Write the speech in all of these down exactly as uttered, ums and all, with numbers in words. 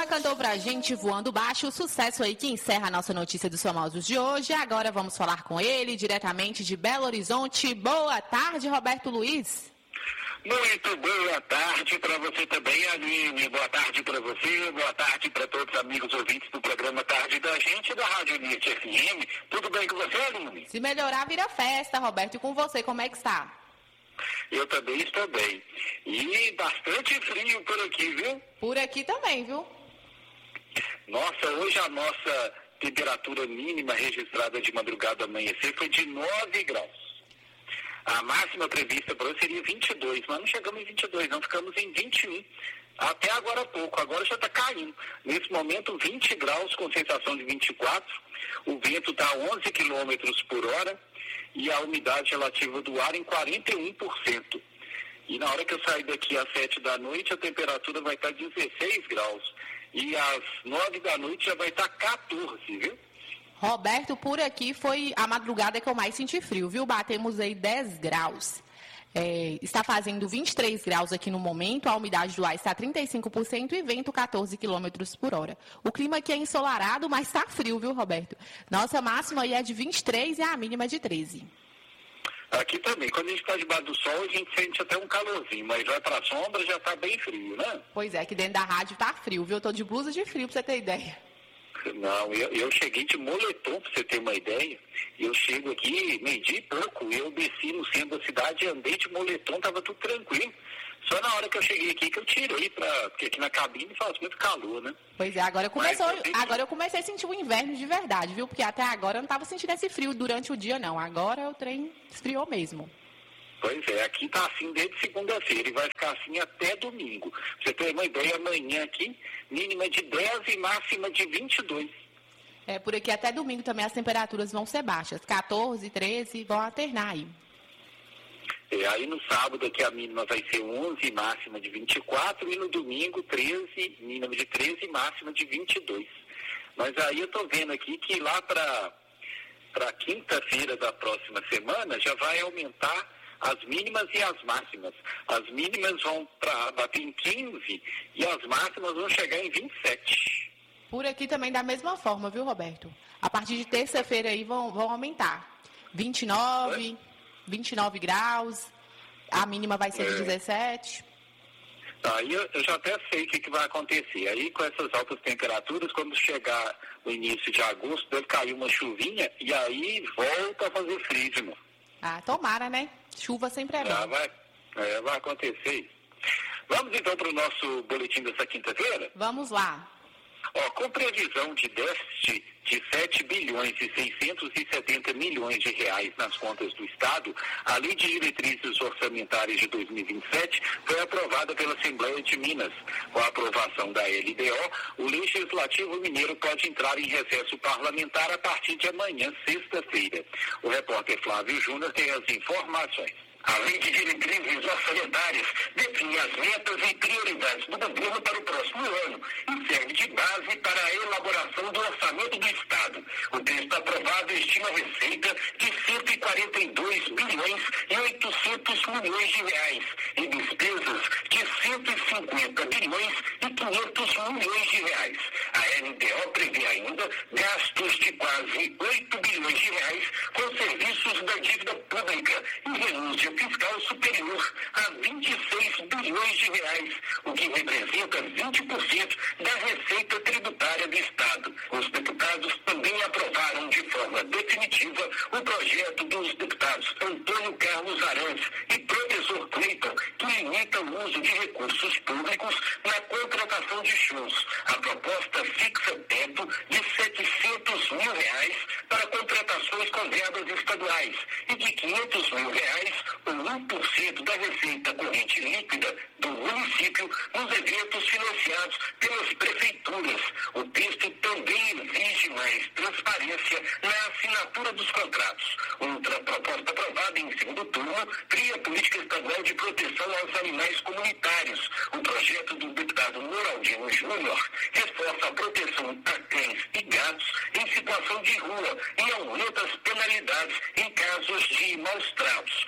Lua cantou pra gente Voando Baixo, o sucesso aí que encerra a nossa notícia dos famosos de hoje. Agora vamos falar com ele, diretamente de Belo Horizonte. Boa tarde, Roberto Luiz. Muito boa tarde para você também, Aline. Boa tarde para você, boa tarde para todos os amigos ouvintes do programa Tarde da Gente, da Rádio Unite F M. Tudo bem com você, Aline? Se melhorar, vira festa, Roberto. E com você, como é que está? Eu também estou bem. E bastante frio por aqui, viu? Por aqui também, viu? Nossa, hoje a nossa temperatura mínima registrada de madrugada amanhecer foi de nove graus. A máxima prevista para hoje seria vinte e dois, mas não chegamos em vinte e dois, não, ficamos em vinte e um. Até agora há pouco, agora já está caindo. Nesse momento, vinte graus com sensação de vinte e quatro, o vento está a onze quilômetros por hora e a umidade relativa do ar em quarenta e um por cento. E na hora que eu sair daqui às sete da noite, a temperatura vai estar dezesseis graus. E às nove da noite já vai estar quatorze, viu? Roberto, por aqui foi a madrugada que eu mais senti frio, viu? Batemos aí dez graus. É, está fazendo vinte e três graus aqui no momento, a umidade do ar está trinta e cinco por cento e vento quatorze quilômetros por hora. O clima aqui é ensolarado, mas está frio, viu, Roberto? Nossa máxima aí é de vinte e três e a mínima de treze. Aqui também, quando a gente está debaixo do sol, a gente sente até um calorzinho, mas vai para a sombra já está bem frio, né? Pois é, aqui dentro da rádio está frio, viu? Eu estou de blusa de frio, para você ter ideia. Não, eu, eu cheguei de moletom, para você ter uma ideia. Eu chego aqui, meio-dia e pouco, eu desci no centro da cidade, andei de moletom, estava tudo tranquilo. Só na hora que eu cheguei aqui que eu tirei, pra, porque aqui na cabine faz muito calor, né? Pois é, agora, começou, eu tenho... agora eu comecei a sentir o inverno de verdade, viu? Porque até agora eu não estava sentindo esse frio durante o dia, não. Agora o trem esfriou mesmo. Pois é, aqui está assim desde segunda-feira e vai ficar assim até domingo. Pra você ter uma ideia, amanhã aqui, mínima de dez e máxima de vinte e dois. É, por aqui até domingo também as temperaturas vão ser baixas. quatorze, treze, vão alternar aí. É, aí no sábado aqui a mínima vai ser onze, máxima de vinte e quatro, e no domingo treze, mínima de treze e máxima de vinte e dois. Mas aí eu estou vendo aqui que lá para para quinta-feira da próxima semana já vai aumentar as mínimas e as máximas. As mínimas vão para bater em quinze e as máximas vão chegar em vinte e sete. Por aqui também da mesma forma, viu, Roberto? A partir de terça-feira aí vão, vão aumentar. vinte e nove, vinte e nove graus, a mínima vai ser de dezessete. Aí eu, eu já até sei o que, que vai acontecer. Aí com essas altas temperaturas, quando chegar o início de agosto, deve cair uma chuvinha e aí volta a fazer frio de novo. Ah, tomara, né? Chuva sempre é bom. Ah, vai, é, vai acontecer isso. Vamos então para o nosso boletim dessa quinta-feira? Vamos lá. Ó, com previsão de déficit de sete bilhões e seiscentos e setenta milhões de reais nas contas do Estado, a Lei de Diretrizes Orçamentárias de dois mil e vinte e sete foi aprovada pela Assembleia de Minas. Com a aprovação da L D O, o Legislativo Mineiro pode entrar em recesso parlamentar a partir de amanhã, sexta-feira. O repórter Flávio Júnior tem as informações. A Lei de Diretrizes Orçamentárias define as metas e prioridades do governo para o próximo ano e serve de base para a elaboração do orçamento do Estado. O texto aprovado estima receita de cento e quarenta e dois bilhões e oitocentos milhões de reais e despesas de cento e cinquenta bilhões e quinhentos milhões de reais. A L D O prevê ainda gastos de quase oito bilhões de reais com serviços da dívida pública e renúncia fiscal superior a vinte e seis bilhões de reais, o que representa vinte por cento da receita tributária do Estado. Os deputados também aprovaram de forma definitiva o projeto dos deputados Antônio Carlos Arantes e professor Cleiton, que limita o uso de recursos públicos na contratação de shows. A proposta fixa teto de setecentos mil reais para contratações com verbas estaduais e de quinhentos mil reais ou um por cento da receita corrente líquida do município nos eventos financiados pelas prefeituras. O texto também exige mais transparência na assinatura dos contratos. Outra proposta aprovada em segundo turno cria a política estadual de proteção aos animais comunitários. O projeto do deputado Noraldino Júnior reforça a proteção a cães e gatos em situação de rua e aumenta as penalidades em casos de maus tratos. Os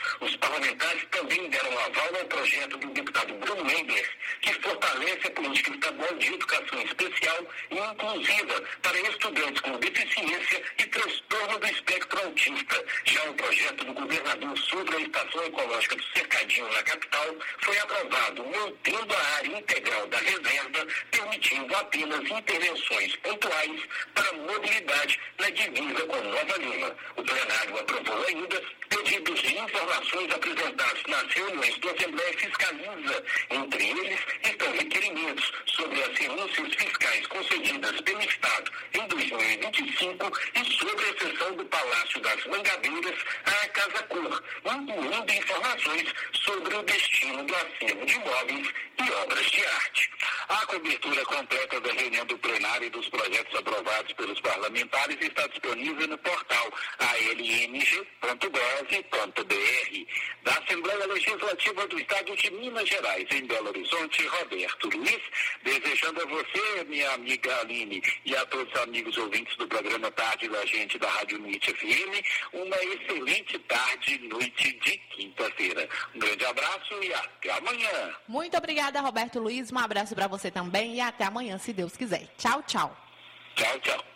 parlamentares também deram aval ao projeto do deputado Bruno Mendler, que fortalece a política estadual de educação especial e inclusiva para estudantes com deficiência e transtorno do espectro autista. Já o projeto do governador sobre a estação ecológica do Cercadinho na capital foi aprovado, mantendo a área integral da reserva, permitindo apenas intervenções pontuais para mobilidade na divisa com Nova Lima. O plenário aprovou ainda pedidos de informações apresentados nas reuniões da Assembleia Fiscaliza. Entre eles estão requerimentos sobre as renúncias fiscais concedidas pelo Estado em dois mil e vinte e cinco e sobre a cessão do Palácio das Mangabeiras à Casa Cor, incluindo informações sobre o destino do acervo de imóveis e obras de arte. A cobertura completa da reunião do plenário e dos projetos aprovados pelos parlamentares está disponível no portal a l m g ponto gov ponto b r. Da Assembleia Legislativa do Estado de Minas Gerais, em Belo Horizonte, Roberto Luiz, desejando a você, minha amiga Aline, e a todos os amigos ouvintes do programa Tarde da Gente da Rádio N I T F M, uma excelente tarde e noite de quinta-feira. Um grande abraço e até amanhã. Muito obrigada, Roberto Luiz. Um abraço para você também e até amanhã, se Deus quiser. Tchau, tchau. Tchau, tchau.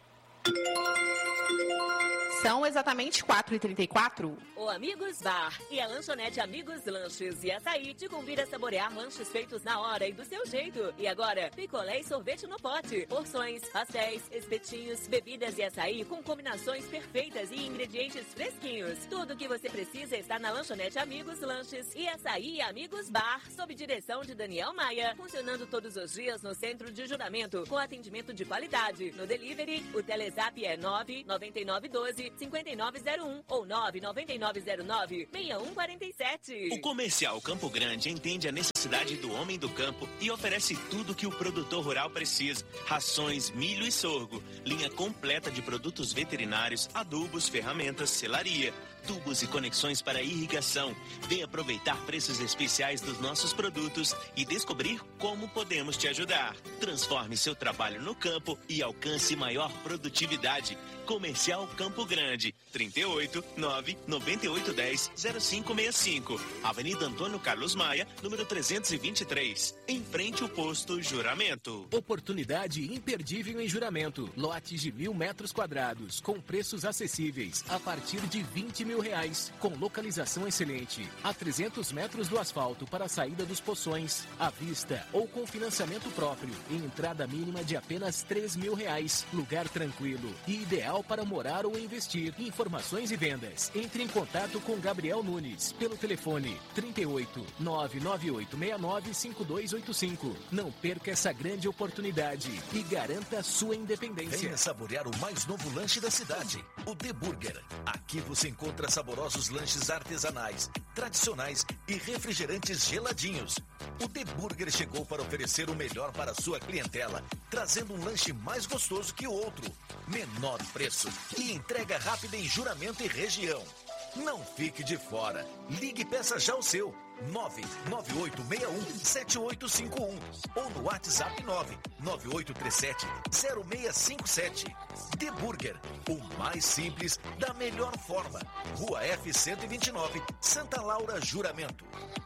São exatamente quatro e trinta e quatro. O Amigos Bar e a lanchonete Amigos Lanches e Açaí te convida a saborear lanches feitos na hora e do seu jeito. E agora, picolé e sorvete no pote, porções, pastéis, espetinhos, bebidas e açaí com combinações perfeitas e ingredientes fresquinhos. Tudo o que você precisa está na lanchonete Amigos Lanches e Açaí Amigos Bar, sob direção de Daniel Maia, funcionando todos os dias no centro de Juramento, com atendimento de qualidade. No delivery, o Telezap é nove nove nove um dois cinco nove zero um ou nove nove nove zero nove seis um quatro sete. O Comercial Campo Grande entende a necessidade do homem do campo e oferece tudo que o produtor rural precisa: rações, milho e sorgo, linha completa de produtos veterinários, adubos, ferramentas, selaria, tubos e conexões para irrigação. Venha aproveitar preços especiais dos nossos produtos e descobrir como podemos te ajudar. Transforme seu trabalho no campo e alcance maior produtividade. Comercial Campo Grande, trinta e oito, nove nove oito um zero zero cinco seis cinco. Avenida Antônio Carlos Maia, número trezentos e vinte e três. Em frente ao posto Juramento. Oportunidade imperdível em Juramento. Lotes de mil metros quadrados, com preços acessíveis, a partir de vinte mil reais, com localização excelente, a trezentos metros do asfalto para a saída dos poções, à vista ou com financiamento próprio, e entrada mínima de apenas três mil reais. Lugar tranquilo e ideal para morar ou investir. Informações e vendas. Entre em contato com Gabriel Nunes pelo telefone trinta e oito, nove nove oito seis nove cinco dois oito cinco. Não perca essa grande oportunidade e garanta a sua independência. Venha saborear o mais novo lanche da cidade, o The Burger. Aqui você encontra saborosos lanches artesanais, tradicionais e refrigerantes geladinhos. O The Burger chegou para oferecer o melhor para a sua clientela, trazendo um lanche mais gostoso que o outro, menor preço e entrega rápida em Juramento e região. Não fique de fora. Ligue e peça já o seu. nove nove oito seis um sete oito cinco um ou no WhatsApp nove nove oito três sete zero seis cinco sete. The Burger, o mais simples da melhor forma. Rua F cento e vinte e nove, Santa Laura, Juramento.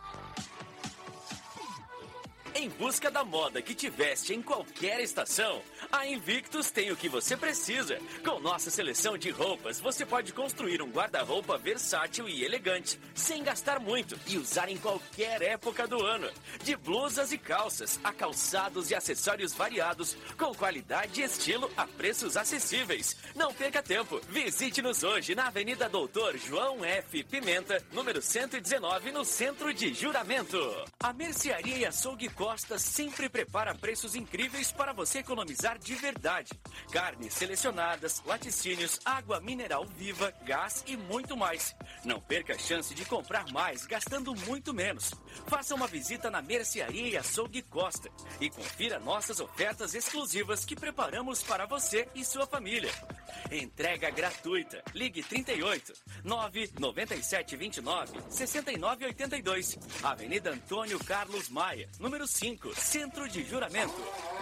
Em busca da moda que te veste em qualquer estação, a Invictus tem o que você precisa. Com nossa seleção de roupas, você pode construir um guarda-roupa versátil e elegante, sem gastar muito e usar em qualquer época do ano. De blusas e calças, a calçados e acessórios variados, com qualidade e estilo a preços acessíveis. Não perca tempo, visite-nos hoje na Avenida Doutor João F. Pimenta, número cento e dezenove, no centro de Juramento. A Mercearia e Açougue Costa sempre prepara preços incríveis para você economizar de verdade. Carnes selecionadas, laticínios, água mineral viva, gás e muito mais. Não perca a chance de comprar mais gastando muito menos. Faça uma visita na Mercearia e Açougue Costa e confira nossas ofertas exclusivas que preparamos para você e sua família. Entrega gratuita. Ligue trinta e oito, nove nove sete dois nove, seis nove oito dois. Avenida Antônio Carlos Maia, número cinco, Centro de Juramento.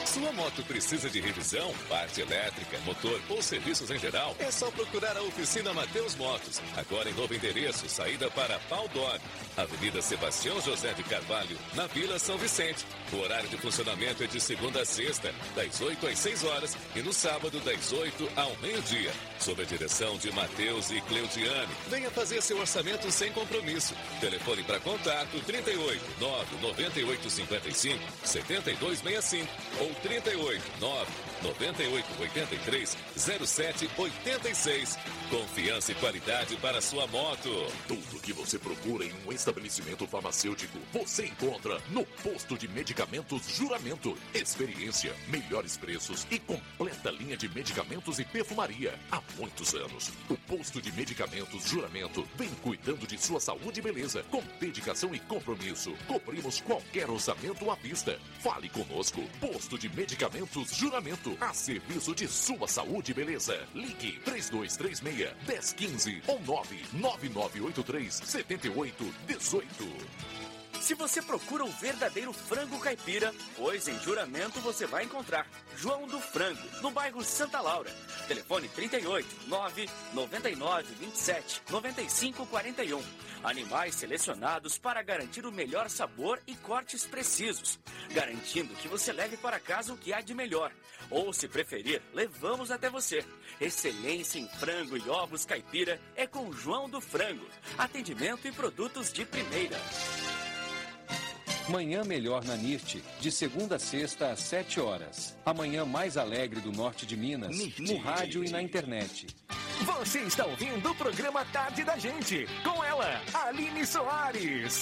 Sua moto precisa de revisão, parte elétrica, motor ou serviços em geral? É só procurar a oficina Mateus Motos. Agora em novo endereço, saída para Pau Dog, Avenida Sebastião José de Carvalho, na Vila São Vicente. O horário de funcionamento é de segunda a sexta, das oito às seis horas e no sábado das oito ao meio-dia. Sob a direção de Matheus e Cleudiane. Venha fazer seu orçamento sem compromisso. Telefone para contato trinta e oito, nove nove oito cinco cinco, sete dois seis cinco ou trinta e oito, nove nove oito oito três, zero sete oito seis. Confiança e qualidade para sua moto. Tudo que você procura em um estabelecimento farmacêutico, você encontra no Posto de Medicamentos Juramento. Experiência, melhores preços e completa linha de medicamentos e perfumaria. Há muitos anos, o Posto de Medicamentos Juramento vem cuidando de sua saúde e beleza. Com dedicação e compromisso, cobrimos qualquer orçamento à vista. Fale conosco. Posto de Medicamentos Juramento, a serviço de sua saúde e beleza. Ligue três dois três seis, um zero um cinco ou nove nove nove oito três, sete oito um oito. Se você procura o verdadeiro frango caipira, pois em Juramento você vai encontrar João do Frango, no bairro Santa Laura. Telefone trinta e oito, nove nove nove vinte e sete, noventa e cinco quarenta e um. Animais selecionados para garantir o melhor sabor e cortes precisos, garantindo que você leve para casa o que há de melhor. Ou, se preferir, levamos até você. Excelência em frango e ovos caipira é com João do Frango. Atendimento e produtos de primeira. Manhã Melhor na N I R T, de segunda a sexta às sete horas. A manhã mais alegre do norte de Minas, N I R T. No rádio e na internet. Você está ouvindo o programa Tarde da Gente, com ela, Aline Soares.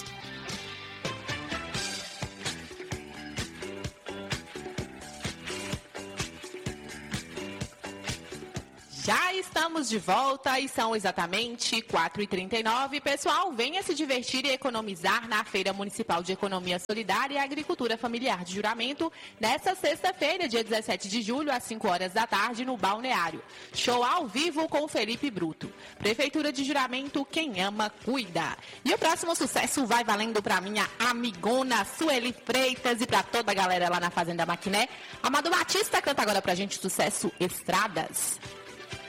Já estamos de volta e são exatamente quatro e trinta e nove. Pessoal, venha se divertir e economizar na Feira Municipal de Economia Solidária e Agricultura Familiar de Juramento, nesta sexta-feira, dia dezessete de julho, às cinco horas da tarde, no Balneário. Show ao vivo com Felipe Bruto. Prefeitura de Juramento, quem ama, cuida. E o próximo sucesso vai valendo para minha amigona Sueli Freitas e para toda a galera lá na Fazenda Maquiné. Amado Batista canta agora pra gente o sucesso Estradas.